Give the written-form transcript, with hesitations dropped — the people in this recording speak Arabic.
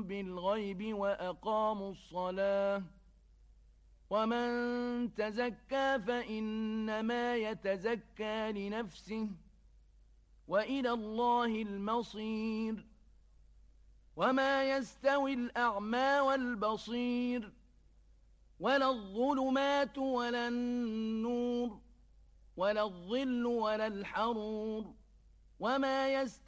بالغيب وأقاموا الصلاة ومن تزكى فإنما يتزكى لنفسه وإلى الله المصير وما يستوي الأعمى والبصير ولا الظلمات ولا النور ولا الظل ولا الحرور وما يستوي